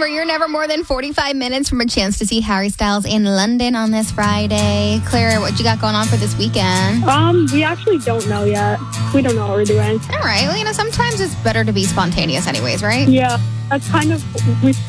Remember, you're never more than 45 minutes from a chance to see Harry Styles in London on this Friday. Claire, what you got going on for this weekend? We actually don't know yet. We don't know what we're doing. All right. Well, sometimes it's better to be spontaneous anyways, right? Yeah, that's kind of, we